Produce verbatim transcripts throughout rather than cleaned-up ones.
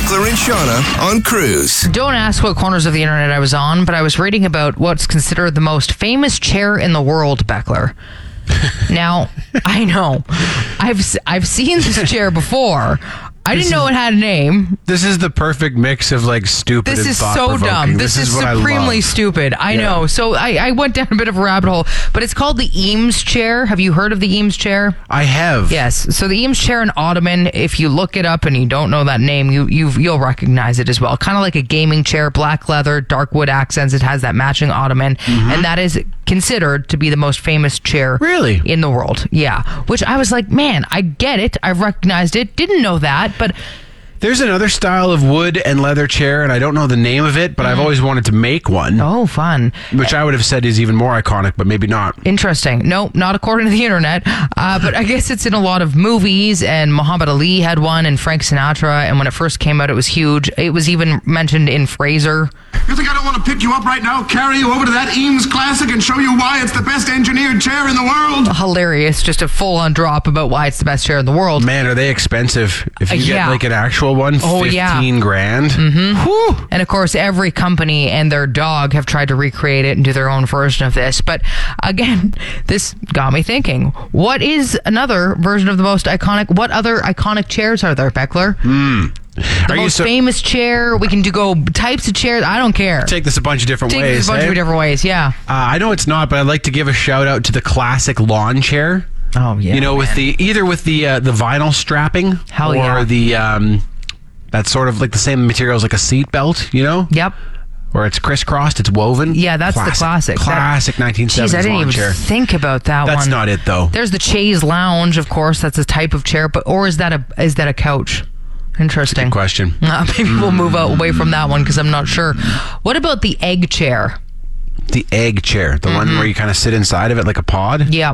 Beckler and Shauna on Cruise. Don't ask what corners of the internet I was on, but I was reading about what's considered the most famous chair in the world, Beckler. Now, I know. I've I've seen this chair before. I didn't know it had a name. This is the perfect mix of like stupid This and is so thought-provoking. dumb. This, This is, is what I supremely love. stupid. I Yeah. know. So I, I went down a bit of a rabbit hole, but it's called the Eames chair. Have you heard of the Eames chair? I have. Yes. So the Eames chair and ottoman, if you look it up and you don't know that name, you, you you'll recognize it as well. Kind of like a gaming chair, black leather, dark wood accents. It has that matching ottoman, Mm-hmm. and that is considered to be the most famous chair Really? in the world. Yeah. Which I was like, man, I get it. I recognized it. Didn't know that, but There's another style of wood and leather chair, and I don't know the name of it, but I've always wanted to make one, oh, fun. which I would have said is even more iconic, but maybe not. Interesting. No, not according to the internet. Uh, but I guess it's in a lot of movies, and Muhammad Ali had one, and Frank Sinatra. And when it first came out, it was huge. It was even mentioned in Fraser. You think I don't want to pick you up right now, carry you over to that Eames Classic, and show you why it's the best engineered chair in the world? Hilarious. Just a full-on drop about why it's the best chair in the world. Man, are they expensive? If you Uh, yeah. get like an actual one, Oh, fifteen yeah. grand. Mm-hmm. And of course, every company and their dog have tried to recreate it and do their own version of this. But again, this got me thinking, what is another version of the most iconic? What other iconic chairs are there, Beckler? The Are you most so- famous chair. We can do go types of chairs. I don't care. Take this a bunch of different Take ways. this a bunch eh? of different ways. Yeah. Uh, I know it's not, but I'd like to give a shout out to the classic lawn chair. Oh yeah. You know, with the either with the uh, the vinyl strapping Hell or yeah. the um, that's sort of like the same material as like a seat belt. You know, Yep. where it's crisscrossed, it's woven. Yeah, that's the classic. That- Classic nineteen Jeez, seventies I didn't lawn even chair. think about that That's one. not it though. There's the chaise lounge, of course. That's a type of chair, but or is that a is that a couch? Interesting. Good question. Uh, maybe we'll move out away from that one because I'm not sure. What about the egg chair? The egg chair, the one where you kind of sit inside of it like a pod. Yep.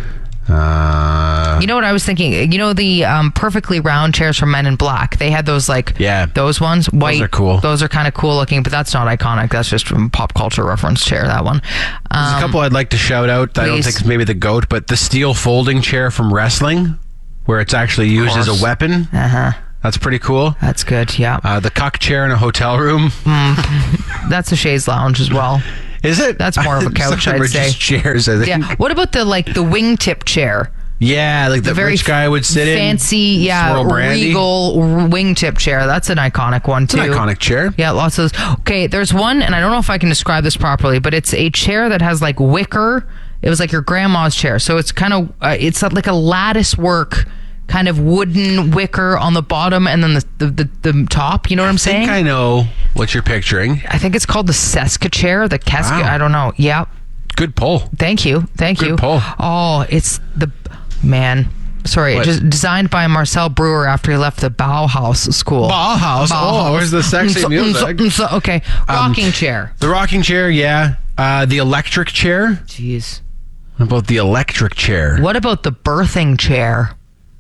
Uh, You know what I was thinking? You know the um, perfectly round chairs from Men in Black? They had those like Yeah. those ones. White. are cool. Those are kind of cool looking, but that's not iconic. That's just from pop culture reference chair. That one. there's Um, a couple I'd like to shout out. I don't please. think it's maybe the GOAT, but the steel folding chair from wrestling, where it's actually used as course. a weapon. Uh huh. That's pretty cool. That's good. Yeah. Uh, the cuck chair in a hotel room. That's a chaise lounge as well. Is it? That's more of a couch, Some of them I'd are say. just chairs, I think. Yeah. What about the like the wingtip chair? Yeah, like the, Very rich guy would sit in. fancy, yeah, swirl brandy. regal r- wingtip chair. That's an iconic one It's too. an iconic chair. Yeah, lots of those. Okay, there's one, and I don't know if I can describe this properly, but it's a chair that has like wicker. It was like your grandma's chair, so it's kind of uh, it's like a lattice work kind of wooden wicker on the bottom, and then the the, the, the top. You know what I'm I saying? think I know what you're picturing. I think it's called the Seska chair. The Keska. Wow. I don't know. Yeah. Good pull. Thank you. Thank Good you. pull. Oh, it's the man. Sorry, What? just designed by Marcel Brewer after he left the Bauhaus school. Bauhaus. Oh, where's the sexy Mm, so- music? mm, so- mm, so- okay, rocking chair. The rocking chair, yeah. Uh, the electric chair. Jeez. What about the electric chair? What about the birthing chair?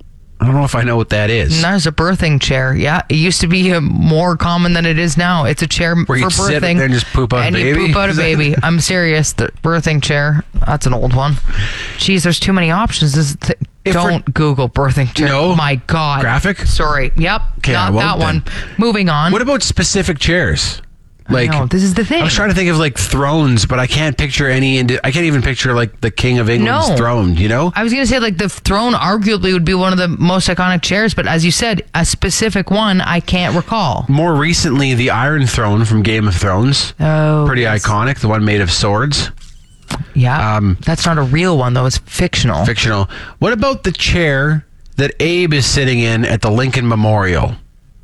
I don't know if I know what that is. There's a birthing chair. Yeah, it used to be uh, more common than it is now. It's a chair Where for you'd sit birthing. there and just poop out a and you baby? poop out a baby. I'm serious. The birthing chair. That's an old one. Jeez, there's too many options. This is th- If we're- don't Google birthing chair. No? My God. Graphic? Sorry. Yep. Okay, I Not won't that one. then. Moving on. What about specific chairs? Like, No, this is the thing. I was trying to think of like thrones, but I can't picture any. Indi- I can't even picture like the King of England's No. throne. You know? I was going to say, like, the throne arguably would be one of the most iconic chairs, but as you said, a specific one I can't recall. More recently, the Iron Throne from Game of Thrones. Oh. Pretty yes. iconic. The one made of swords. Yeah. Um, That's not a real one, though. It's fictional. Fictional. What about the chair that Abe is sitting in at the Lincoln Memorial?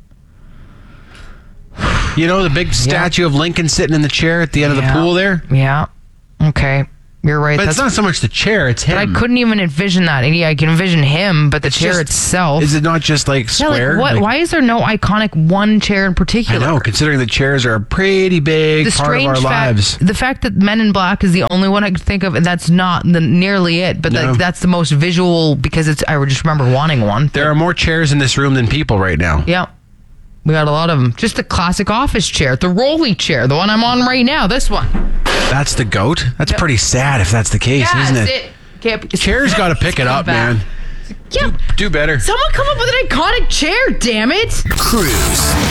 You know, the big statue of Lincoln sitting in the chair at the end of Yeah. the pool there? Yeah. Okay. You're right. But That's it's not so much the chair, it's him. But I couldn't even envision that. And yeah, I can envision him, but the It's chair just- itself. Is it not just like yeah, square? like what? Like- why is there no iconic one chair in I particular? know, considering the chairs are a pretty big The part of strange our fact, lives. the fact that Men in Black is the only one I could think of, and that's not the, nearly it. But No. like, that's the most visual because it's. I just remember wanting one. There are more chairs in this room than people right now. Yeah. We got a lot of them. Just the classic office chair, the rolly chair, the one I'm on right now. This one. That's the GOAT? That's Yep. pretty sad if that's the case, Yeah, isn't it's it? it. Can't be- Chairs got to pick it It's up, back. man. Yeah. Do better. Someone come up with an iconic chair, damn it. Cruise.